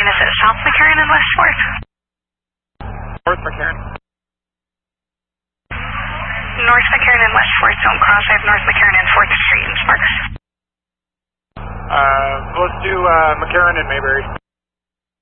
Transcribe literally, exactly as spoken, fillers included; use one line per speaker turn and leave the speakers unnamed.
McCarran, is it South McCarran and West fourth?
North McCarran.
North McCarran and West fourth, don't cross. I have North McCarran and fourth Street in Sparks.
Uh, close to uh, McCarran and Mayberry.